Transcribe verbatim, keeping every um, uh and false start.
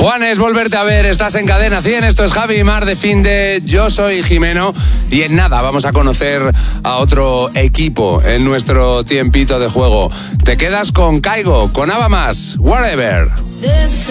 Juan, es volverte a ver, estás en Cadena cien, esto es Javi y Mar de Finde, yo soy Jimeno y en nada vamos a conocer a otro equipo en nuestro tiempito de juego. Te quedas con Kygo, con Ava Más, Whatever.